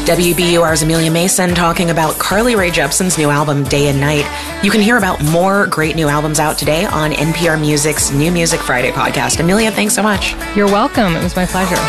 WBUR's Amelia Mason talking about Carly Rae Jepsen's new album, Day and Night. You can hear about more great new albums out today on NPR Music's New Music Friday podcast. Amelia, thanks so much. You're welcome. It was my pleasure.